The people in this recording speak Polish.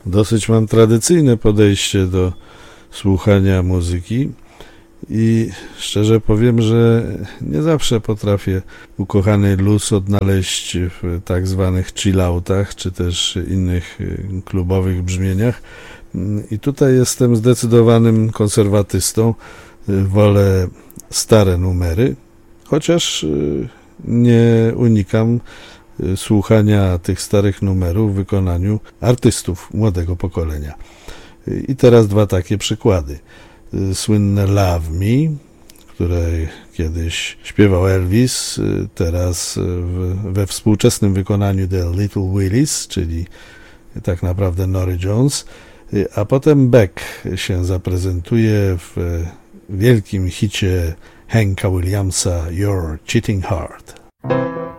Dosyć mam tradycyjne podejście do słuchania muzyki i szczerze powiem, że nie zawsze potrafię ukochany luz odnaleźć w tak zwanych chilloutach, czy też innych klubowych brzmieniach. I tutaj jestem zdecydowanym konserwatystą. Wolę stare numery, chociaż nie unikam słuchania tych starych numerów w wykonaniu artystów młodego pokolenia. I teraz dwa takie przykłady. Słynne Love Me, które kiedyś śpiewał Elvis, teraz we współczesnym wykonaniu The Little Willis, czyli tak naprawdę Norah Jones, a potem Beck się zaprezentuje w wielkim hicie Hanka Williamsa Your Cheating Heart.